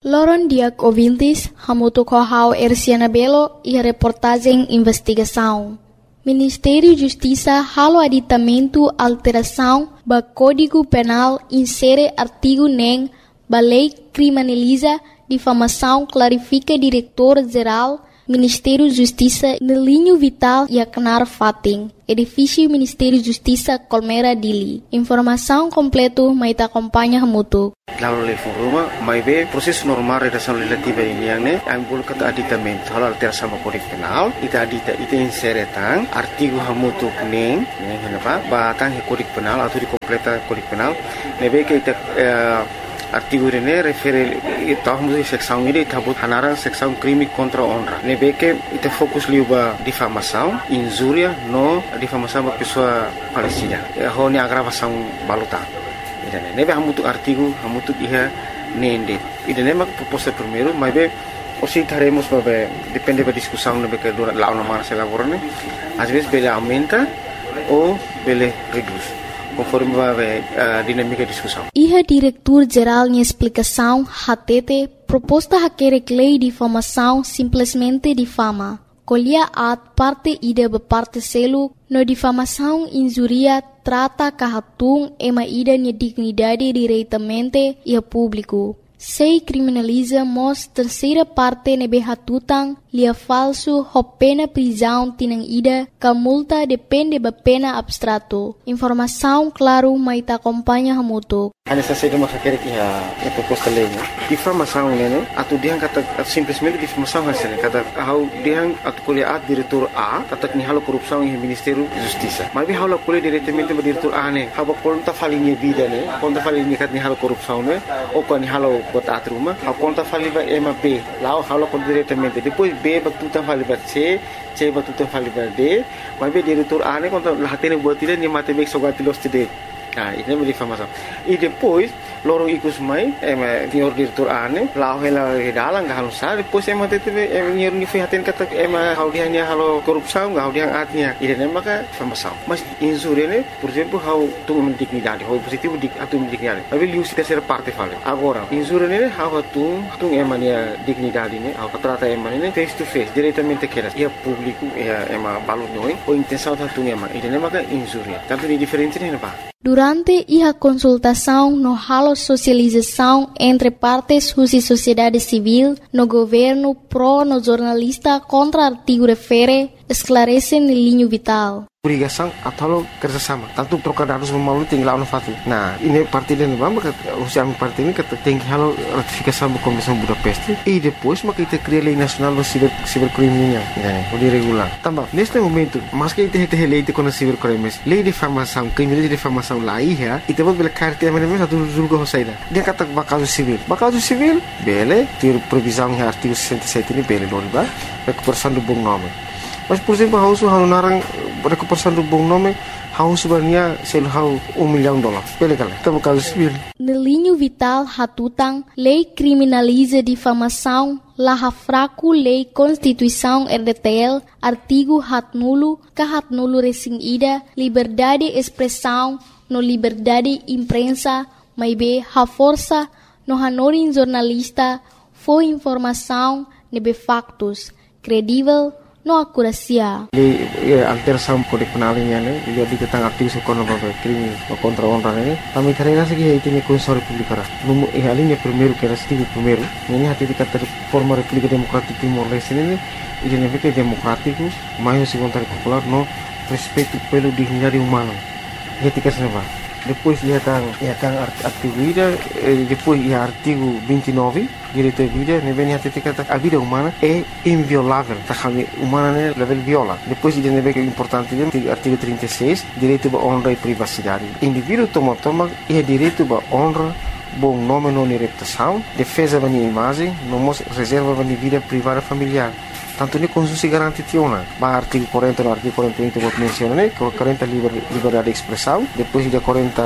Loron Diak Ouvintes, Hamuto Kohau Erciana Belo e a reportagem Investigação. Ministério da Justiça halo aditamento alteração do Código Penal insere artigo nem ba lei criminaliza difamação clarifica diretor-geral Ministério da Justiça no linho vital e acnar fating. Edifício Ministério da Justiça Colmeira Dili. Informação completa maita acompanha Hamuto. Lalu level rumah, mai be proses normal redação legislativa ini yang ne, ambul kata aditamento hal alteração do Código Penal, ita inseretang artigo hamutu neng henapa, batang he Código Penal atau completa Código Penal, nebe que ita artigo ini refere tahun seksão ini tabut hanaran seksão crime contra honra. Nebe que ita fokus liuba difamação, injúria no difamação da pessoa falecida. Honi agravação baluta. Nebe hamutu artigo hamutu iha nende. Ida nema proposta primeiro, mas be osi taremos babe depende da discussão nebe que dura lá uma se elaborane. Às vezes bele aumenta ou bele reduz, conforme babe a dinâmica da discussão. Iha diretor-geral em explicação hatete proposta haquere lei de difamação simplesmente difama. Colhia at parte ida parte selo no difamação injuria trata kahatung ema ida ni dignidade diretamente e a público. Sei criminaliza mos terceira parte nebe hatutang lia falso ho pena prisão tinang ida ka multa depende ba pena abstrato. Informação claro maita acompanha hamuto. Hanya saja masa kira que proposta lei, difamação né, atu dia kata simplesmente difamação hasilnya kata how dia atu kuliah diretor A kata ni halo korupsi em Ministério da Justiça. Mas halo kuliah diretamente ba diretor A né, haba konta falinha vida né, konta falinha kat ni halo korupsi né, ou kan ni halo bota atruma, haba konta faliba B, lá halo kon diretamente. Depois B ba tuta faliba C ba tuta faliba D, mas diretor A né konta lahatene buat dia ni mate bek sogati los tide. Nah, ini menjadi difamação. E depois, loro ikut mai, senhor diretor ane, lau hela dalang gak halus sah. Depois tete, senhor ni fihatin kata, hau dia ni halo korupsi, gak hau dia atnya. Ini maka difamação. Mas insure ne, por exemplo, hau tu dignidade, hau positivo atu dignidade. Tapi lius terceira parte fale. Agora, insure ne, hau tu emania dignidade ne, hau trata emania face to face, diretamente keras. Ia público, ia balut noi, ou intenção tu ema. Ini maka insure. Tanto di diferente ne apa? Durante a consultação no halo socialização entre partes e sociedade civil, no governo pro no jornalista contra artigo refere, esclarece no linho vital. Obrigação atau kerjasama, tanto trocar dados melalui tinggal fati. Nah, ini parti dan maka usia parti ini kata tinggi halo ratifikasi do Convenção Budapest e depois maka kita cria lei nacional do cibercriminal, o regular. Também neste momento, mas que kita lei de contra cibercrimes, lei de difamação, crime de difamação lá ia, e temos bela carta a mesma do julgo hosaida. Dia kata bakal civil, bele, ter previsão em artigo 67 ini bele loriba, recuperação do bom nome. Mas por exemplo, hau narang recuperação do bom nome, hau sebenarnya hau $1 milhão. Bele kala, tamo caso civil. No linho vital hatutang, lei criminaliza difamação, laha fraco lei Constituição RDTL, artigo hatnulo, kahatnulo resing ida, liberdade expressão, no liberdade imprensa, maibe ha força, no hanorin jornalista, foi informação, nebe factos, credível, no akurasia. Alteração Código Penal ini, jadi tentang artigo sekolah crime contra honra ini, kami karena segi itu ni Constituição Republicana. Hal ini primeiro que era artigo primeiro, ini hati dikata forma República Democrática Timor-Leste ini, identifica democrático, mais vontade popular, no respeito pelo dignidade humana. Ketika senapa. Depois lihat artigo ida, depois artigo 29 direito à vida, nem hati kata a vida humana é inviolável, tá humana né level viola. Depois ida nem que importante artigo 36 direito à honra e privacidade. Indivíduo toma é direito à honra, bom nome não reputação, defesa da imagem, não reserva da vida privada familiar. Tanto ni Constituição garante tiona. Ba artigo 40 no artigo 41 que vou mencionar, né? 40 liberdade de expressão, depois de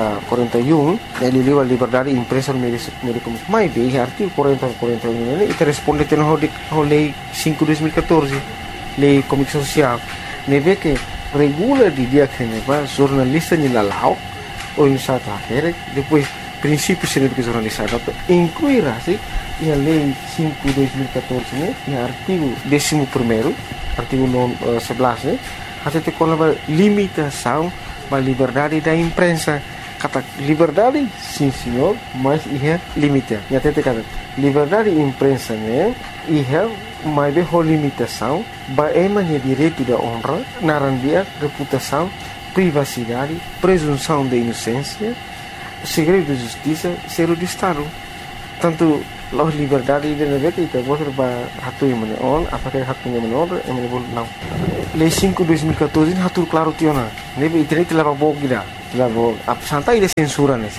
41 ele liba liberdade de imprensa no meio de comunicação. Mas bem, artigo 40 e 41 né? E responde tendo a lei 5/2014, lei de comunicação social. Neve que regula de dia que neva jornalista ni lalau ou em sata depois princípios científicos jornalistas incluirá-se a Lei 5/2014, né, e artigo 11º, artigo 11, né, até com a limitação da liberdade da imprensa. Kata liberdade, sim senhor, mas é limite. E até kata liberdade da imprensa, né, mas é limitação, é direito da honra, narandia, reputação, privacidade, presunção de inocência, segredo de justiça, segredo de Estado. Tanto a liberdade de negara kita boleh hatu yang mana on, apakah haknya mana on, yang mana boleh não. Lei 5/2014 hatu claro tiona. Nebe internet telah bawa kita, telah bawa. Santai dia censura ni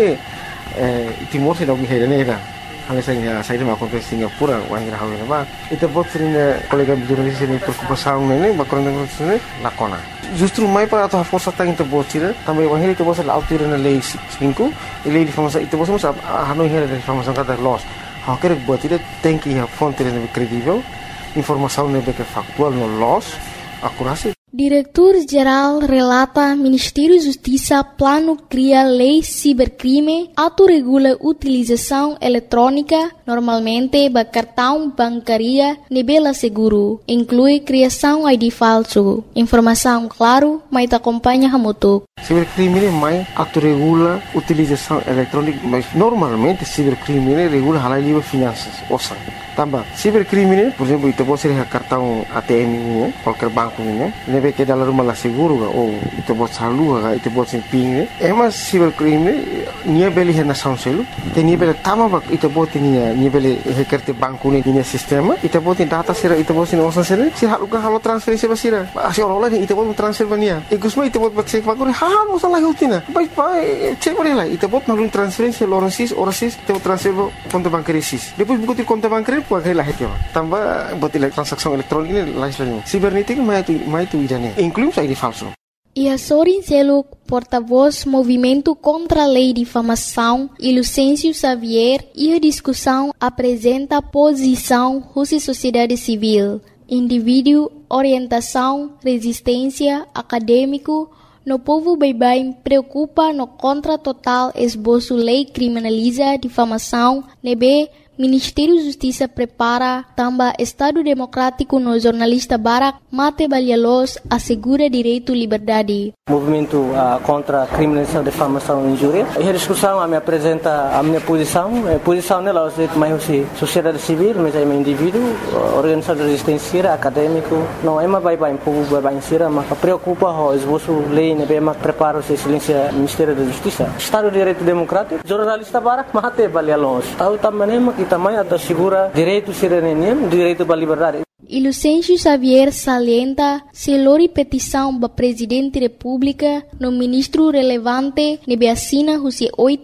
Timor se dah berhenti ni dah. Hanya saya dah makan ke Singapura, orang yang hawi nama. Itu buat sering kolega jurnalis ini preocupação ni, background ni lakona. Justru mai para atau força tang itu buat sih, tambah orang itu buat selalu tiru na lei 5, lei difamasi itu buat semua hanoi hera difamasi kata loss. Hak kerja buat itu tem que a fonte lebih kredibel, informação lebih factual no loss, akurasi. Diretor-Geral relata Ministério da Justiça plano cria lei cibercrime, autorregula utilização eletrônica, normalmente da cartão bancária, nível seguro, inclui criação ID falso. Informação claro, mas acompanha a moto. Cibercrime mais autorregula utilização eletrônica, mas normalmente cibercrime regula a lei de finanças, osan. Tambah, cibercrime, por exemplo, itu pode ser cartão ATM, qualquer banco, nebe que dalam rumah lah seguro, itu pode salur, itu pode ser ping, mas cibercrime, nia beli hena sound selu, nia beli tama, itu pode nia beli hekerte banco nia sistema, itu pode data sira, itu pode osan sira, si halo transferensi basira, asyik orang itu pode transfer bania, ikusma itu pode cek banco, halo salah hutina, baik cek boleh lah, itu pode nalun transferensi orang sis, itu pode transfer konto bankari sis, depois buku konto bankari pakai lah itu, tambah buat transaksi elektronik ini lain. Cibernética mais tu idane, inclui ID falso. E Sorin Zeluk, porta-voz Movimento contra a Lei de Difamação, e Lucêncio Xavier, e a discussão apresenta posição Rússia Sociedade Civil, indivíduo, orientação, resistência, acadêmico. No povo bem preocupa no contra total esboço lei criminaliza difamação, nebe Ministério da Justiça prepara também Estado Democrático no jornalista Barak Mate Balialos assegura direito e liberdade. Movimento contra a criminalização, difamação e injúria. E a discussão me apresenta a minha posição. A posição nela é mais sociedade civil, mas é um indivíduo, organização de resistência, acadêmico. Não é mais bem povo bem sira, mas preocupa o esboço lei, né? Mas prepara o silêncio Ministério da Justiça. Estado de Direito Democrático, jornalista Barak Mate Balialos. Tahu também também assegura direito cidadania, direito à liberdade. E Lucêncio Xavier salienta se lori petição da Presidente da República no ministro relevante nebe assina os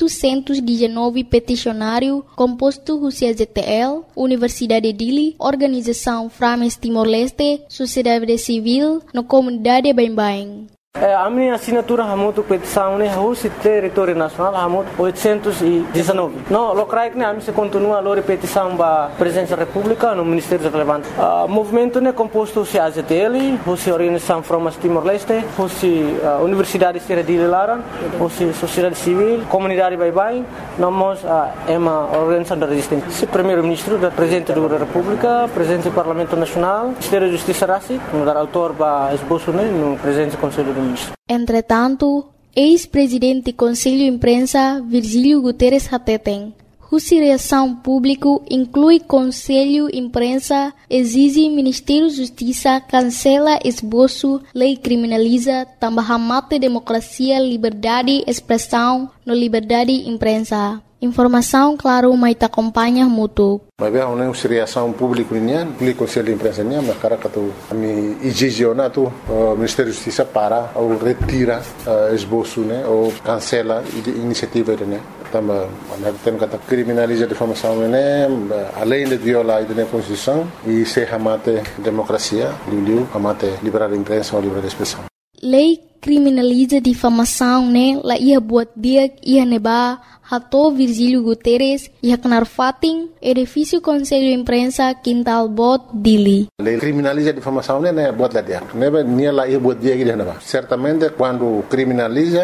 819 peticionário composto os ZTL, Universidade Dili, Organização Frames Timor-Leste, Sociedade Civil, no comunidade Bem-Bem. A minha assinatura hamutu petição ne hoje território nacional hamutu 819. No, locais ne a se continua a lori petição ba presença da República no Ministério relevante. Movimento ne composto se AZTL, hoje Organização Frames Timor-Leste, hoje Universidade Sierra de Laran, hoje Sociedade Civil, Comunidade Bye-Bye, nós uma organização da resistência. Se primeiro-ministro da Presidente da República, Presidente do Parlamento Nacional, Ministério da Justiça Rassi, no dar autor ba esboço ne no Presidente do Conselho. Entretanto, ex-presidente do Conselho de Imprensa, Virgílio Guterres Hateten, cuja reação pública inclui Conselho de Imprensa, exige Ministério da Justiça cancela esboço, lei criminaliza, também mata democracia, liberdade, expressão, no liberdade de imprensa. Informação, claro, mas te acompanha mútuo. Mas bem, uma reação pública nian, público Conselho de Imprensa nian, mas cara que tu me exigena tu Ministério da Justiça para ou retira esboço, né, ou cancela iniciativa, né. Também, tem que criminaliza a difamação, né, além de violar a Constituição e se amate democracia, amate liberdade de imprensa ou liberdade de expressão. Lei criminaliza difamação, né, la ia buat dia ia neba Hato Virgílio Guterres e Haknar Fatin, edifício Conselho de Imprensa Quintal Bot Dili. Lei criminaliza a difamação, né, buat lá dia. Neba nia lá ia buat dia que certamente quando criminaliza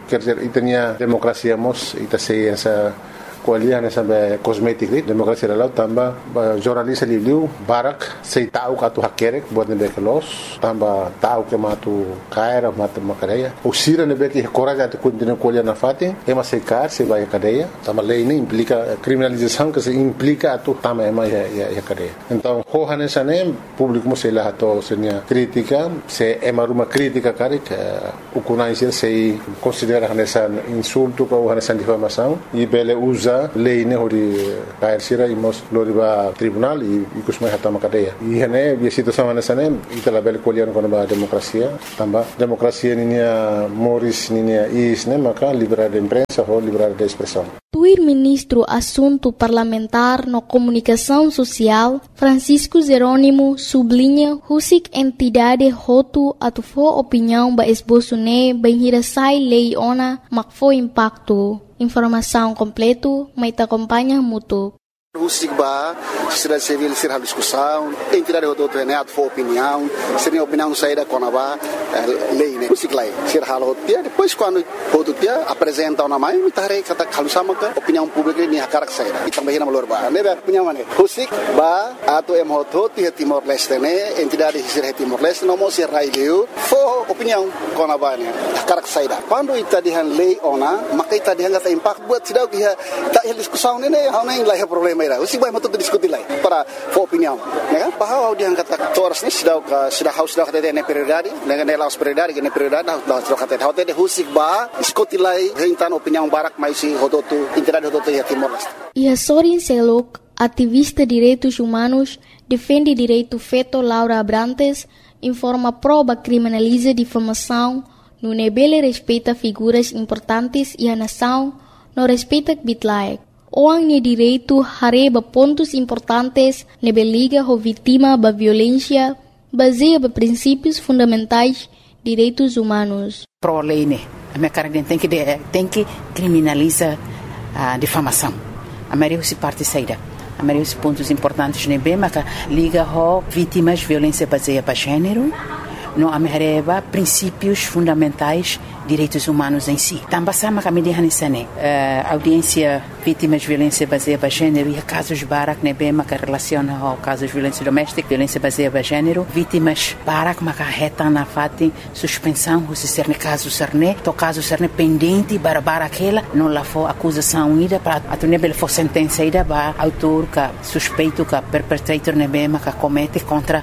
quer dizer, itanya demokrasia mos ita sei essa kualiah nessa kosmetik ni demokrasia lalau tambah jornalista liu barak sei tahu katu hakerek buat nebe kelos tambah tahu ke matu kaira matu makadeia usira nebe que coragem de continuar kualiah na fatin ema sei kar sei vai cadeia tambah lei ini implica criminalização que se implica atu tambah ema ya cadeia então hoha nessa nem público mo sei lá to senia crítica se ema ruma crítica kari ukunai sei considera nessa insulto ou nessa difamação e bele usa lei ne hori kair sira imos loriba tribunal e kusmai hatama cadeia e hene a situação nessa nem itala bele kolian kono ba demokrasia tamba demokrasia ninia moris ninia is ne maka liberdade de imprensa ou liberdade de expressão. O ministro Assunto Parlamentar no Comunicação Social, Francisco Jerônimo, sublinha husik entidade hotu atufo opinião ba esboço ne benhirasai lei ona makfo impacto. Informação completo, mas te acompanha mútuo. Husik ba, sociedade civil ser a discussão, entidade do neat for opinião, seria opinião saída com a lei, né? Husik lá, ser halo dia, depois quando o dia apresenta uma mãe, me tarei kata kalau sama ke opinião pública ni hakarak saída. E também na malor ba, né? Opinião mana? Husik ba, atau emhoto ti Timor Leste né, entidade ser Timor Leste não mo ser raileu, for opinião com a ba né, hakarak saída. Quando ita dihan lei ona, maka ita dihan kata impact buat sidau que tak discussão né, hau nem lá é problema. Usik vai muito discutir lá para opinião, né? Bahwa dia kata toras ni sudah kata dia prioridade, dengan nelas prioridade, que prioridade dah sudah kata. Hau dia husik ba diskutir lá hentan opinião barak mais si hodotu entidade hodotu ya Timor Leste. E a Sorin Selok, ativista de direitos humanos, defende direito feto Laura Abrantes, informa prova criminaliza difamação, no nebele respeita figuras importantes e a nação não respeita bitlaek. Orang ni direito hareba pontos importantes nebe liga ho vítima da violência baseia ba princípios fundamentais direitos humanos. Pro lei né, a minha cara tem que criminalizar a difamação. A maioria se parte saída. A maioria dos pontos importantes nebe mas liga ho vítimas violência baseia ba gênero. Não amerreba princípios fundamentais direitos humanos em si. Também sama kami dihanisane audiência vítimas de violência baseada em gênero e casos barak nebe maka relaciona ao casos de violência doméstica, violência baseada em gênero, vítimas barak maka reta na fati suspensão se ser caso serne, to caso serne pendente para aquela não lá for acusação ida para atunebel for sentença ida ba autor ka suspeito ka perpetrator nebe maka comete contra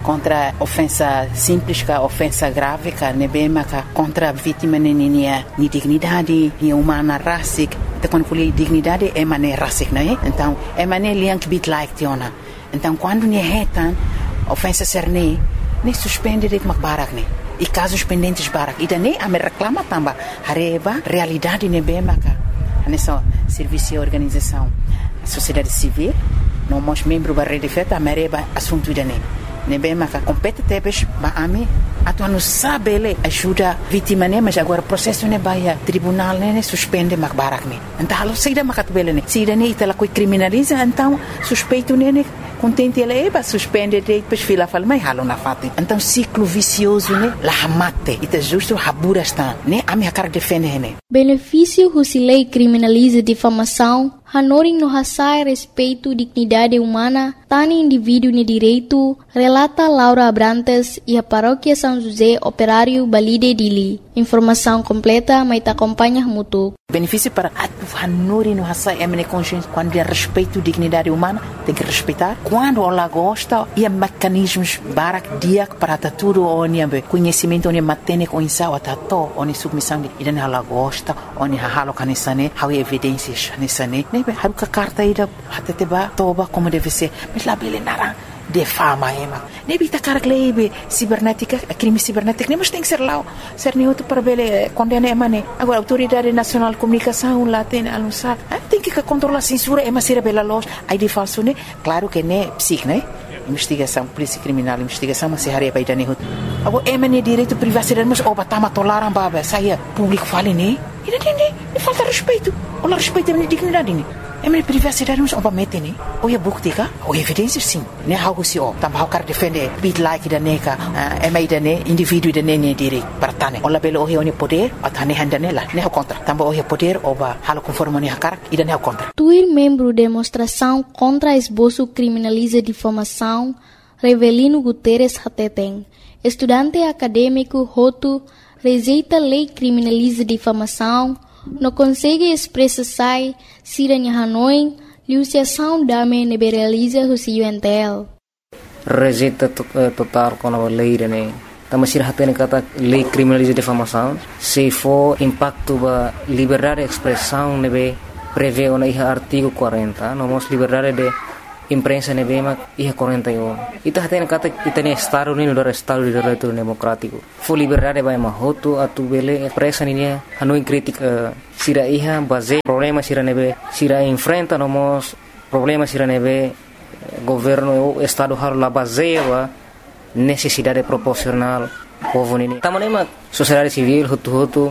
ofensa simples ka ofensa grave ka nebe maka contra vítima ni dignidade, ni humana rasik. Então quando falei dignidade é mané rasik, né? Então é mané liank bit like tiona. Então quando ni retan ofensa serne, ni suspende de makbarak ne. E casos pendentes barak. E daí a me reclama tamba hareba realidade nebe maka. Nessa serviço e organização a sociedade civil, não mos membro da rede feta a mereba assunto dane. Nebe maka competentes ba ami atu não sabe ele ajuda vítima né mas agora processo né vai tribunal né suspende makbarak né então halo saída makatbele né saída né itala coi criminaliza então suspeito né contente ele ba suspende depois fila fala mas halo na fati então ciclo vicioso né la mate ita justo habura está né a minha cara defende né benefício husilei criminaliza difamação hanoring no hasai respeito dignidade humana tani indivíduo ne direito relata Laura Abrantes e a paróquia São José Operário Balide Dili. Informação completa, mas te acompanha mútuo. Benefício para a Nori no Hassai é consciência quando é respeito à dignidade humana, tem que respeitar. Quando ela gosta, e mecanismos barak dia para tudo onde conhecimento onde matene com insau atato onde submissão de idan ela gosta onde halo kanisane há evidências nisane nebe haruka carta ida hateteba toba como deve ser mas lá bele nara de fama ema nebi ta carglebe cibernética crime cibernético nem mas tem que ser lá ser neutro para bele condena emane agora autoridade nacional de comunicação lá tem anunciar tem que controlar a censura ema ser bela loja aí de falso né claro que né psic né investigação polícia criminal investigação mas se hareba ida ne agora emane direito privacidade mas oba tama toleram baba saia público fale né e falta respeito ou respeito a dignidade né minha privacidade não obviamente né ou é bukti ka ou evidência sim né algo se o também quer defender bit like da neca mai da ne indivíduo da ne direito para tane ou labelo o é poder atane handanela né contra também o é poder oba halo conforme ne hakar e da ne contra Tuir membro demonstração contra esboço criminaliza difamação Revelino Guterres Hateten estudante acadêmico Hotu rejeita lei criminaliza difamação não consegue expressar siranya Hanoi liusiação dame neberaliza o UNTL rejeita total com a lei né também se hatene kata lei criminaliza difamação se for impacto ba liberdade de expressão nebe prevê o artigo 40 nomos liberdade de imprensa nebe ma 41 ita hatene kata itane estado ni do estado de direito democrático for liberdade ba mahoto atu bele expressa ni Hanoi crítica sira iha base problema sira nebe sira enfrenta nomos problema sira nebe governo estado halo la base ba necessidade proporcional povo nini tamanema sociedade civil hutu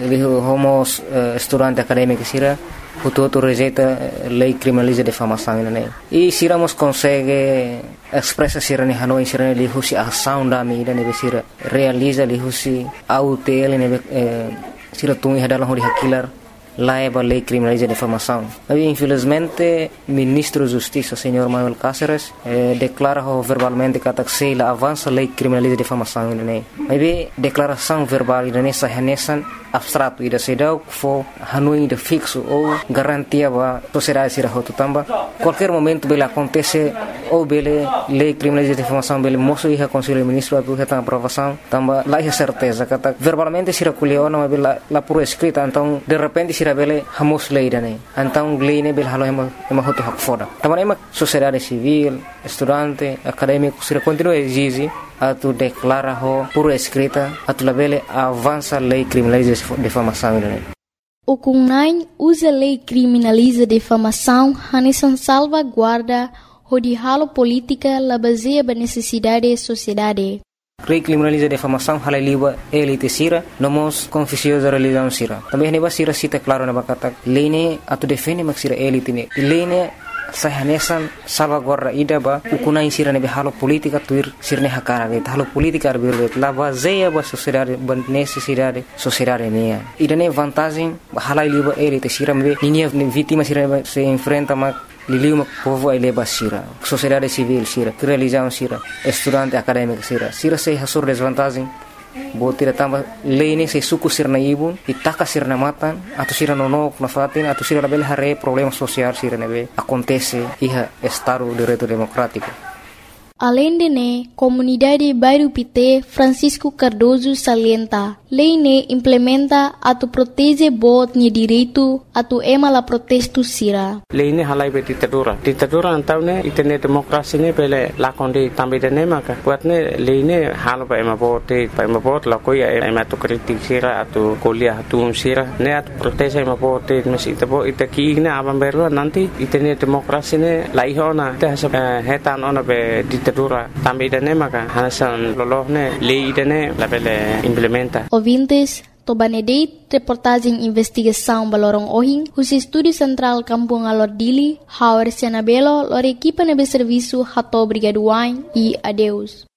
homos estudante acadêmico sira hutu rejeita lei criminaliza difamação né e siramos consegue expressa sira ni Hanoi sira ni husi ação da mídia ne sira realiza li husi autel ne sira tungi hadalah hori hakilar laiba lei criminaliza difamação. Mas infelizmente ministro da Justiça, senhor Manuel Cáceres, declara verbalmente que a avança lei criminaliza difamação né. Mas declaração verbal né sahanesan abstrato ida sedau fo Hanoi de fixo ou garantia ba sociedade sira hotu tamba qualquer momento bele acontece ou bele lei criminaliza difamação bele moço e conselho ministro atu reta aprovação tamba lá é certeza que verbalmente sira culiona mas bele la por escrita então de repente sira bele hamos lei né então lei ne bele halo ema hotu hak foda tamba ema sociedade civil estudante acadêmico sira continua exige atu declara ho por escrita atu labele avança lei criminaliza difamação né. O CUNAI usa lei criminaliza difamação hanesan salvaguarda hodihalo política la baseia ba necessidade sociedade. Lei criminaliza difamação halaliba elite sira nomos confusiosa religião sira. Também neba sira cita claro na bakata lei ne atu defende mak sira elite ne. Lei ne sahanesan salvaguarda ida ba ukunai sira ne halo politika tuir sirne hakara ne halo politika arbir la baseia ba sociedade ba necessidade sociedade ne ida ne vantagem halai liba elite sira me ninia vítima sira se enfrenta ma liliu povo ele ba sira sociedade civil sira religião sira estudante acadêmico sira se hasur desvantagem botira tamba lei se suku sirna ibu itaka sirna matan atau sira nonok na fatin atau sira label hare problema social sira nebe acontece iha estado de direito democrático. Além de ne, comunidade Bairro Pité Francisco Cardoso salienta, lei ne implementa atu protege bot ni direito atu ema la protesto sira. Lei ne halai be ditadura antau ne itene demokrasi ne bele lakondi tambe de ne maka buat ne lei ne halo ba ema bot la koi ema tu kritik sira atu kuliah atu sira ne atu protege ema bot mesi tabo itaki ne abam berlo nanti itene demokrasi ne laihona te hetan ona be ditadura tambe de ne maka hanasan lolohne lei de ne la bele implementa. Ouvintes, Tobanedeit, reportagem investigação Balorong Ohing, os Estúdio Central Kampung Alordili, Hauer Sianabelo, lor equipa nebe serviço Hato Brigaduain e adeus.